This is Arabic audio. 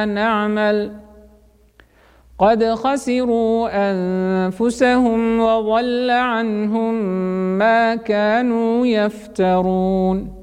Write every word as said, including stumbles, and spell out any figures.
نعمل قد خسروا أنفسهم وضل عنهم ما كانوا يفترون